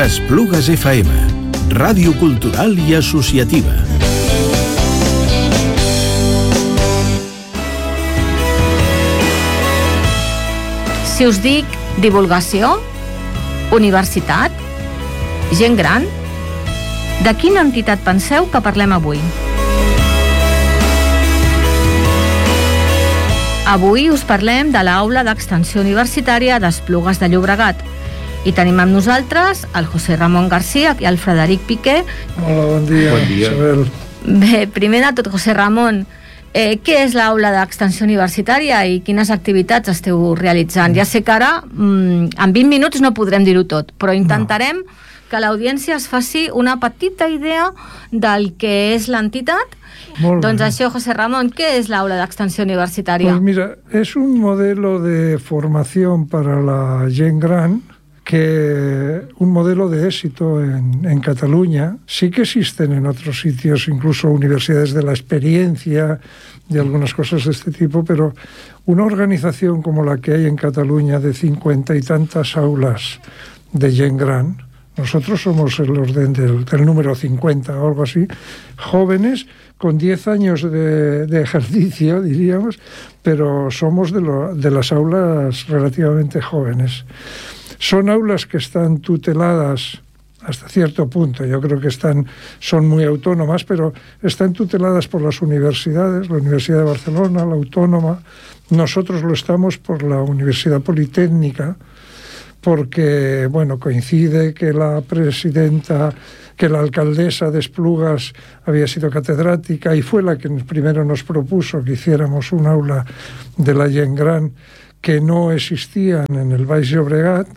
Esplugues FM, ràdio cultural i associativa. Si us dic divulgació, universitat, gent gran, de quina entitat penseu que parlem avui? Avui us parlem de l'Aula d'Extensió Universitària d'Esplugues de Llobregat. I tenim amb nosaltres el José Ramon García i el Frederic Piqué. Hola, bon dia. Bon dia. Isabel. Bé, primer de tot, José Ramon, què és l'Aula d'Extensió Universitària i quines activitats esteu realitzant? Ja sé que ara, en 20 minuts no podrem dir-ho tot, però intentarem que l'audiència es faci una petita idea del que és l'entitat. Doncs això, José Ramón, ¿qué es la aula de extensión universitaria? Pues mira, es un modelo de formación para la gent gran, un modelo de éxito en Cataluña. Sí que existen en otros sitios, incluso universidades de la experiencia y algunas cosas de este tipo, pero una organización como la que hay en Cataluña de 50 y tantas aulas de gent gran, nosotros somos el orden del número 50 o algo así, jóvenes con 10 años de ejercicio, diríamos, pero somos de las aulas relativamente jóvenes. Son aulas que están tuteladas hasta cierto punto, yo creo que son muy autónomas, pero están tuteladas por las universidades, la Universidad de Barcelona, la Autónoma. Nosotros lo estamos por la Universidad Politécnica, porque, bueno, coincide que la alcaldesa de Esplugas había sido catedrática y fue la que primero nos propuso que hiciéramos un aula de la gent gran que no existían en el Baix Llobregat.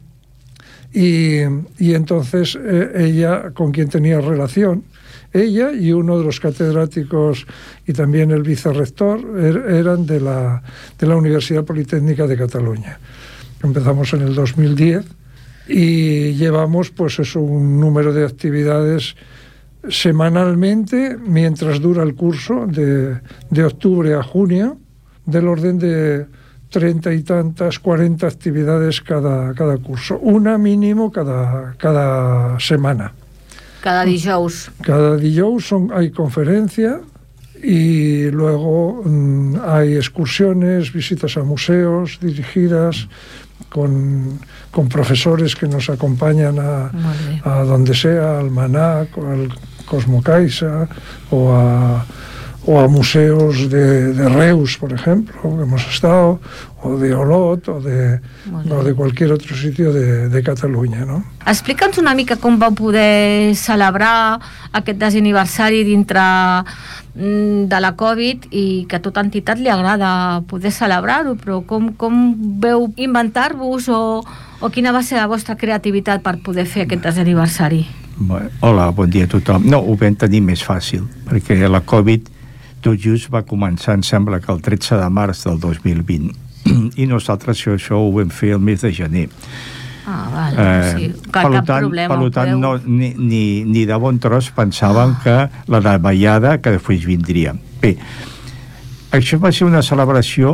Y entonces ella, con quien tenía relación, ella y uno de los catedráticos y también el vicerrector eran de la Universidad Politécnica de Cataluña. Empezamos en el 2010 y llevamos pues eso, un número de actividades semanalmente mientras dura el curso, de octubre a junio, del orden de 30 y tantas, 40 actividades cada curso, una mínimo cada semana. Cada dijous. Cada dijous hay conferencia y luego hay excursiones, visitas a museos dirigidas con profesores que nos acompañan a donde sea, al Manac, o al Cosmo Caixa, o a museos de Reus, por ejemplo, que hemos estado, o de Olot, o de cualquier otro sitio de Catalunya, no? Explica'ns una mica com vau poder celebrar aquest desaniversari dintre de la Covid i que a tota entitat li agrada poder celebrar-ho, però com veu inventar-vos o quina va ser la vostra creativitat per poder fer aquest desaniversari? Hola, bon dia a tothom. No, ho vam tenir més fàcil, perquè la Covid tot just va començar, em sembla que el 13 de març del 2020, i nosaltres això ho vam fer el mes de gener. Sí. Cap problema. Per tant, ni de bon tros pensàvem que la davallada que després vindria. Bé, això va ser una celebració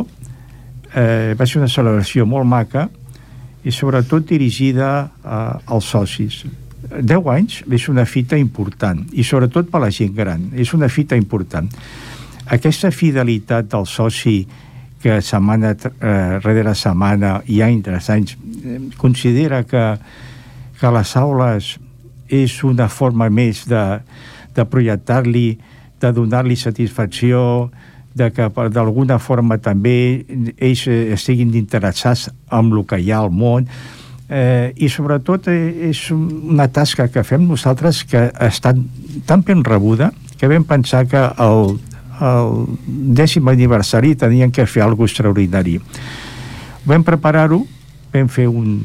molt maca i sobretot dirigida als socis. 10 anys és una fita important i sobretot per la gent gran, és una fita important. Aquesta fidelitat del soci que setmana rere setmana i any tras anys considera que les aules és una forma més de projectar-li, de donar-li satisfacció, de que d'alguna forma també ells estiguin interessats en el que hi ha al món, i sobretot és una tasca que fem nosaltres que ha estat tan ben rebuda que vam pensar que el 10è aniversari tenien que fer alguna cosa extraordinari. Vam preparar-ho, vam fer un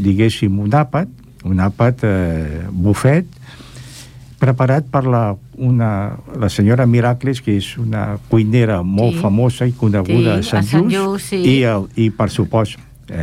àpat bufet preparat per la senyora Miracles, que és una cuinera molt famosa i coneguda a Sant Just, i per supost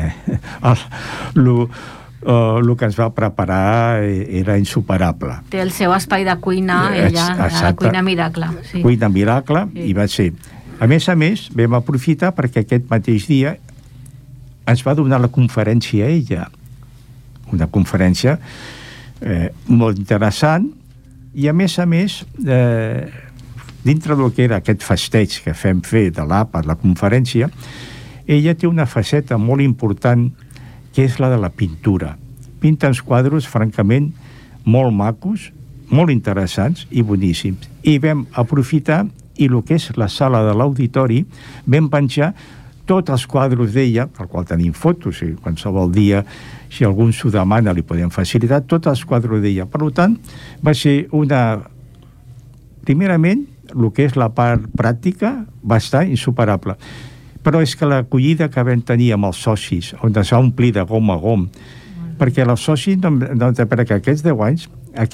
el que ens va preparar era insuperable. Té el seu espai de cuina, ella, la cuina Miracle. Sí. Cuina Miracle, i va ser. A més, vam aprofitar perquè aquest mateix dia ens va donar la conferència ella. Una conferència molt interessant, i a més, dintre del que era aquest festeig que fem fer de l'APA, la conferència, ella té una faceta molt important, que és la de la pintura. Pinta uns quadres, francament, molt macos, molt interessants i boníssims. I vam aprofitar, i el que és la sala de l'auditori, vam penjar tots els quadres d'ella, pel qual tenim fotos, i qualsevol dia, si algú s'ho demana, li podem facilitar, tots els quadres d'ella. Per tant, va ser primerament, el que és la part pràctica, va estar insuperable. Però és que l'acollida que vam tenir amb els socis, on es va omplir de gom a gom, perquè els socis, perquè aquests 10 anys,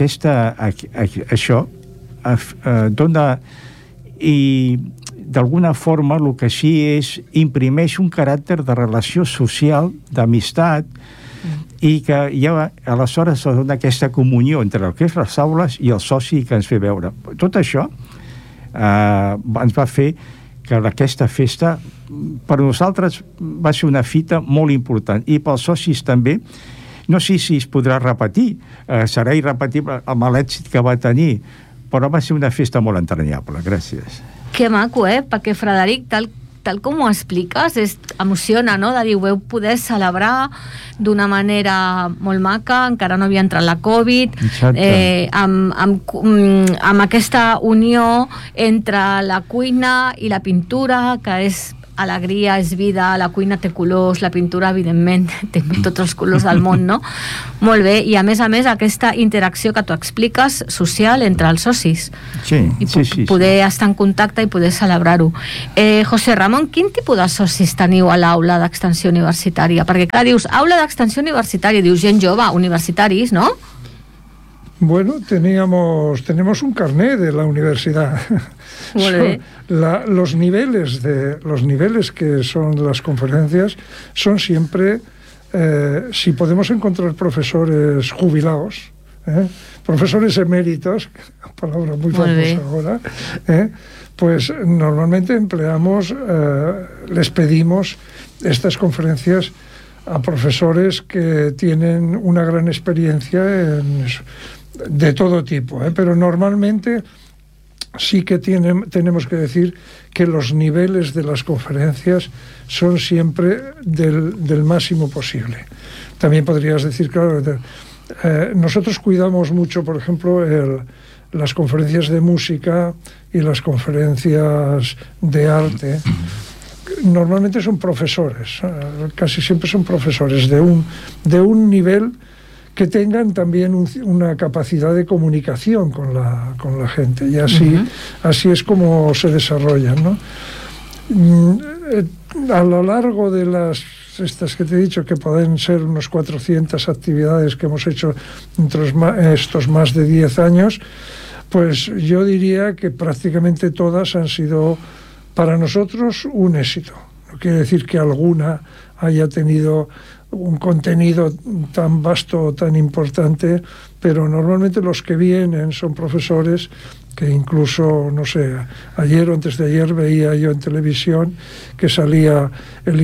això dona, i d'alguna forma el que sí és, imprimeix un caràcter de relació social, d'amistat, i que ja aleshores es dona aquesta comunió entre el que és les aules i el soci que ens ve veure. Tot això ens va fer que aquesta festa per nosaltres va ser una fita molt important, i pels socis també. No sé si es podrà repetir, serà irrepetible amb l'èxit que va tenir, però va ser una festa molt entranyable. Gràcies. Que maco, perquè Frederic, tal com ho expliques, emociona, no?, de dir, ho veu poder celebrar d'una manera molt maca, encara no havia entrat la Covid, amb aquesta unió entre la cuina i la pintura, que és alegria, és vida, la cuina té colors, la pintura, evidentment, té tots els colors del món, no? Molt bé, i a més, aquesta interacció que tu expliques, social, entre els socis. Sí, I poder estar en contacte i poder celebrar-ho. José Ramon, quin tipus de socis teniu a l'aula d'extensió universitària? Perquè, clar, dius, aula d'extensió universitària, dius gent jove, universitaris, ¿no? Bueno, tenemos un carné de la universidad. Los niveles que son las conferencias son siempre, si podemos encontrar profesores jubilados, profesores eméritos, palabra muy famosa ahora, pues normalmente les pedimos estas conferencias a profesores que tienen una gran experiencia de todo tipo, pero normalmente sí que tenemos que decir que los niveles de las conferencias son siempre del máximo posible. También podrías decir, claro, nosotros cuidamos mucho, por ejemplo, las conferencias de música y las conferencias de arte. Normalmente son profesores, casi siempre son profesores de un nivel que tengan también una capacidad de comunicación con la gente, y así es como se desarrollan, ¿no? A lo largo de estas que te he dicho, que pueden ser unos 400 actividades que hemos hecho entre estos más de 10 años, pues yo diría que prácticamente todas han sido para nosotros un éxito. No quiere decir que alguna haya tenido un contenido tan vasto, tan importante, pero normalmente los que vienen son profesores que incluso, no sé, ayer o antes de ayer veía yo en televisión que salía el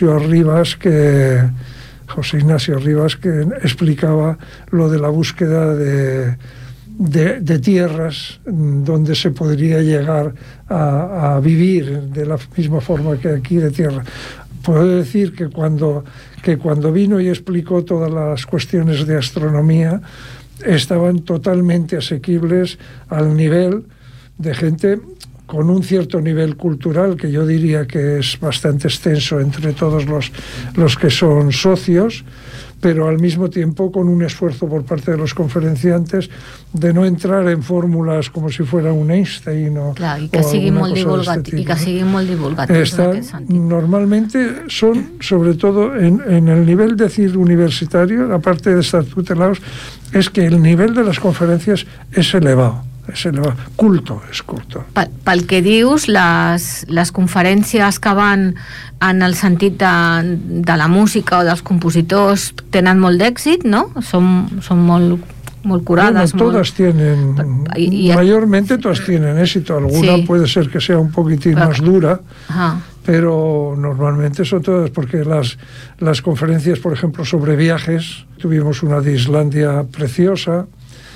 José Ignacio Rivas, que explicaba lo de la búsqueda de tierras donde se podría llegar a vivir de la misma forma que aquí de tierra. Puedo decir que cuando vino y explicó todas las cuestiones de astronomía, estaban totalmente asequibles al nivel de gente con un cierto nivel cultural, que yo diría que es bastante extenso entre todos los que son socios, pero al mismo tiempo con un esfuerzo por parte de los conferenciantes de no entrar en fórmulas como si fuera un Einstein o que sigui molt divulgatiu. Normalmente son, sobre todo en el nivel decir universitario, aparte de estar tutelados, es que el nivel de las conferencias es elevado. Culto. Pel que dius, les conferències que van en el sentit de la música o dels compositors tenen molt d'èxit, ¿no? Són molt curadas. Bueno, todas tienen, mayormente todas tienen éxito. Alguna puede ser que sea un poquitín más dura, pero normalmente son todas, porque las conferencias, por ejemplo, sobre viajes, tuvimos una de Islandia preciosa,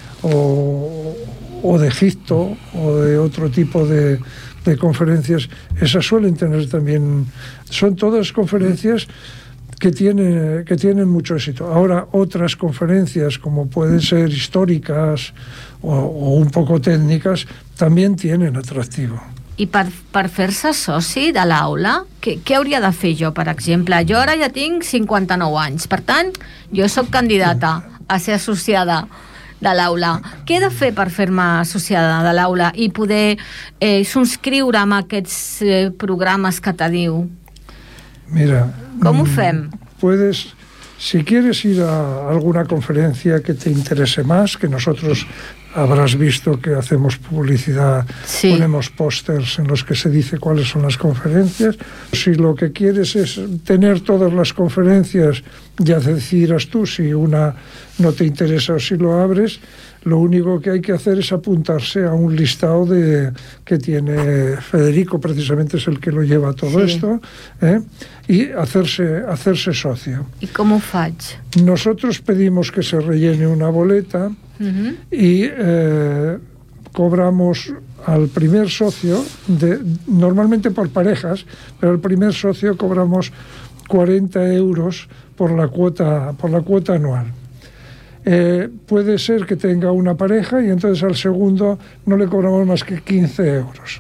o de Egipto, o de otro tipo de conferencias. Esas suelen tener también, son todas conferencias que tienen mucho éxito. Ahora, otras conferencias, como pueden ser históricas o un poco técnicas, también tienen atractivo. I per fer-se soci de l'aula, què hauria de fer jo, per exemple? Jo ara ja tinc 59 anys, per tant, jo sóc candidata a ser associada de l'aula. Què he de fer per fer-me associada de l'aula i poder subscriure amb aquests programes que te diu? Mira, ¿Cómo fem? Puedes, si quieres ir a alguna conferencia que te interese más, que nosotros habrás visto que hacemos publicidad, sí. Ponemos pósters en los que se dice cuáles son las conferencias. Si lo que quieres es tener todas las conferencias, ya decidirás tú si una no te interesa o si lo abres. Lo único que hay que hacer es apuntarse a un listado que tiene Federico, precisamente es el que lo lleva todo esto, y hacerse socio. ¿Y cómo faig? Nosotros pedimos que se rellene una boleta y cobramos al primer socio, normalmente por parejas, pero al primer socio cobramos 40 euros por la cuota anual. Puede ser que tenga una pareja y entonces al segundo no le cobramos más que 15 euros.